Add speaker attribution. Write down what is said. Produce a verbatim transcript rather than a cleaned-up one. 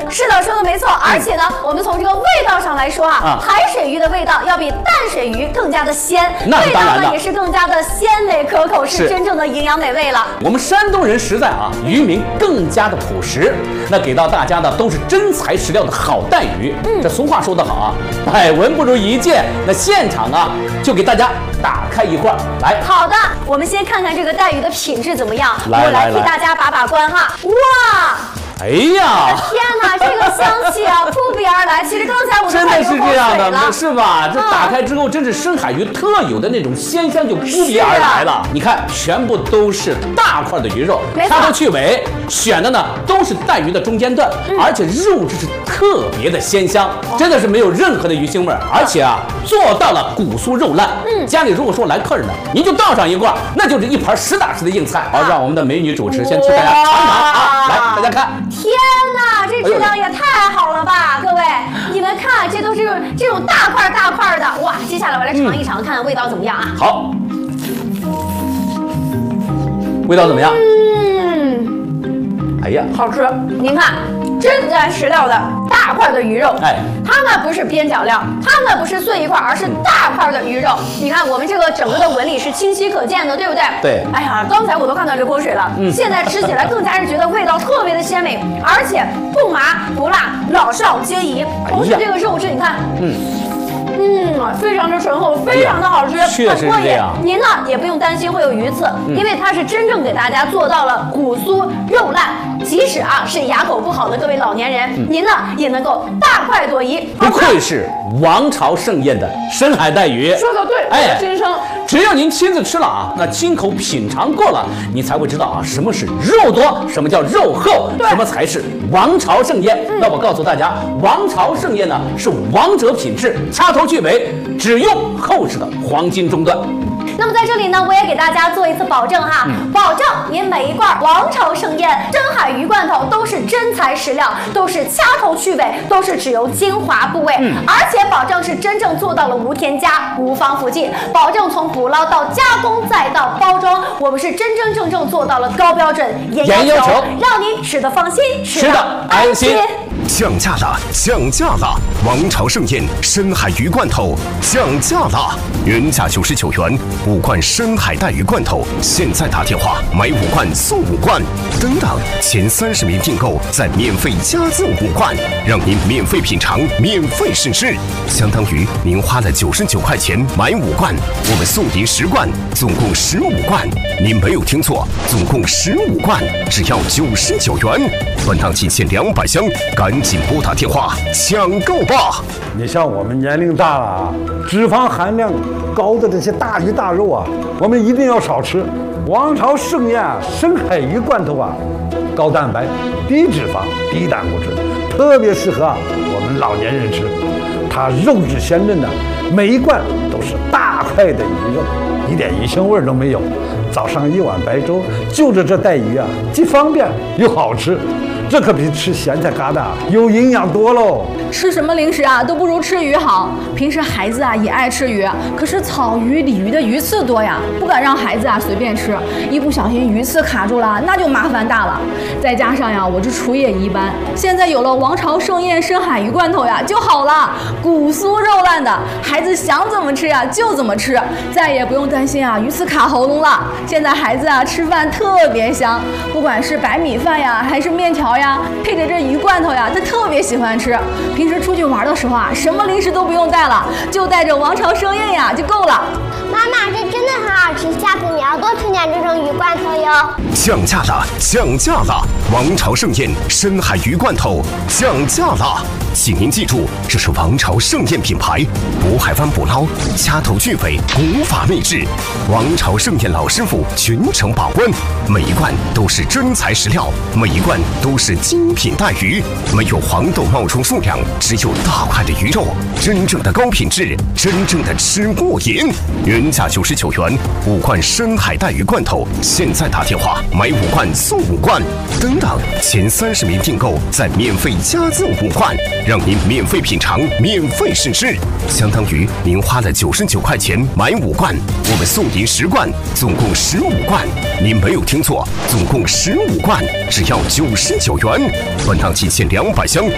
Speaker 1: 是的，说的没错。而且呢，我们从这个味道上来说啊，啊海水鱼的味道要比淡水鱼更加的鲜，
Speaker 2: 那
Speaker 1: 味道呢也是更加的鲜美可口，是真正的营养美味了。
Speaker 2: 我们山东人实在啊，渔民更加的朴实，那给到大家的都是真材实料的好带鱼。嗯，这俗话说得好啊，百闻不如一见。那现场啊，就给大家打开一罐来。
Speaker 1: 好的，我们先看看这个带鱼的品质怎么样，
Speaker 2: 来
Speaker 1: 我来替大家把把关哈。哇！
Speaker 2: 哎呀！
Speaker 1: 天哪，这个香气啊，扑鼻而来。其实刚才我
Speaker 2: 真的是这样的，是吧？这打开之后，真是深海鱼特有的那种鲜香就扑鼻而来了。你看，全部都是大块的鱼肉，掐头去尾，选的呢都是带鱼的中间段，而且肉质是特别的鲜香，真的是没有任何的鱼腥味，而且啊做到了骨酥肉烂。嗯，家里如果说来客人呢，您就倒上一罐，那就是一盘实打实的硬菜。好，让我们的美女主持先替大家尝尝啊，来，大家看。
Speaker 1: 天哪，这质量也太好了吧！各位，你们看，这都是这种大块大块的，哇！接下来我来尝一尝，看看味道怎么样啊？
Speaker 2: 好，味道怎么样？嗯，哎呀，
Speaker 1: 好吃！您看，真材实料的大块的鱼肉，哎，它呢不是边角料，它呢不是碎一块，而是大块的鱼肉。你看我们这个整个的纹理是清晰可见的，对不对？
Speaker 2: 对。
Speaker 1: 哎呀，刚才我都看到流口水了，嗯，现在吃起来更加是觉得味道特别的鲜美，而且不麻不辣，老少皆宜。同时这个肉质，你看，嗯。嗯，非常的醇厚，非常的好吃，
Speaker 2: 确实是这样。
Speaker 1: 您呢也不用担心会有鱼刺，嗯、因为它是真正给大家做到了骨酥肉烂。即使啊是牙口不好的各位老年人，嗯、您呢也能够大快朵颐。
Speaker 2: 不愧是王朝盛宴的深海带鱼。
Speaker 1: 说的对，哎，先生，
Speaker 2: 只要您亲自吃了啊，那亲口品尝过了，你才会知道啊什么是肉多，什么叫肉厚，什么才是王朝盛宴。嗯、那我告诉大家，王朝盛宴呢是王者品质，掐头去尾，只用厚实的黄金中段。
Speaker 1: 那么在这里呢，我也给大家做一次保证哈，嗯、保证您每一罐王朝盛宴深海鱼罐头都是真材实料，都是掐头去尾，都是只有精华部位，嗯、而且保证是真正做到了无添加、无防腐剂，保证从捕捞到加工再到包装，我们是真真正正做到了高标准、严要求，让您吃得放心，吃得安心。
Speaker 3: 降价了，降价了！王朝盛宴深海鱼罐头降价了，原价九十九元，五罐深海带鱼罐头，现在打电话买五罐送五罐，等等，前三十名订购再免费加赠五罐，让您免费品尝，免费试吃，相当于您花了九十九块钱买五罐，我们送您十罐，总共十五罐。您没有听错，总共十五罐，只要九十九元。本档仅限两百箱，赶紧拨打电话抢购吧！
Speaker 4: 你像我们年龄大了啊，脂肪含量高的这些大鱼大肉啊，我们一定要少吃。王朝盛宴啊，深海鱼罐头啊，高蛋白、低脂肪、低胆固醇，特别适合啊我们老年人吃。它肉质鲜嫩的，每一罐都是大块的鱼肉，一点鱼腥味都没有。早上一碗白粥，就着这带鱼啊，既方便又好吃。这可比吃咸菜疙瘩有营养多喽！
Speaker 5: 吃什么零食啊，都不如吃鱼好。平时孩子啊也爱吃鱼，可是草鱼、鲤鱼的鱼刺多呀，不敢让孩子啊随便吃，一不小心鱼刺卡住了，那就麻烦大了。再加上呀，我这厨艺也一般，现在有了王朝盛宴深海鱼罐头呀，就好了，骨酥肉烂的，孩子想怎么吃呀就怎么吃，再也不用担心啊鱼刺卡喉咙了。现在孩子啊吃饭特别香，不管是白米饭呀，还是面条呀。配着这鱼罐头呀，他特别喜欢吃。平时出去玩的时候啊，什么零食都不用带了，就带着王朝盛宴呀就够了。
Speaker 6: 妈妈，这真的很好吃，下次你要多吃点这种鱼罐头哟。
Speaker 3: 降价了，降价了！王朝盛宴深海鱼罐头降价了，请您记住，这是王朝盛宴品牌，渤海湾捕捞，掐头去尾，古法秘制，王朝盛宴老师傅全程把关，每一罐都是真材实料，每一罐都是精品带鱼，没有黄豆冒充数量，只有大块的鱼肉，真正的高品质，真正的吃过瘾。原价九十九元，五罐深海带鱼罐头，现在打电话买五罐送五罐，等等，前三十名订购再免费加赠五罐，让您免费品尝，免费试吃，相当于您花了九十九块钱买五罐，我们送您十罐，总共十五罐。您没有听错，总共十五罐，只要九十九元。本档仅限两百箱，